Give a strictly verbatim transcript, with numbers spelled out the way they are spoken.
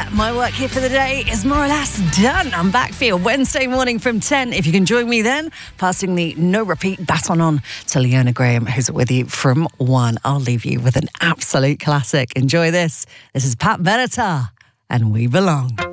there. My work here for the day is more or less done. I'm back for you Wednesday morning from ten. If you can join me then, passing the no repeat baton on to Leona Graham, who's with you from one. I'll leave you with an absolute classic. Enjoy this. This is Pat Benatar and We Belong.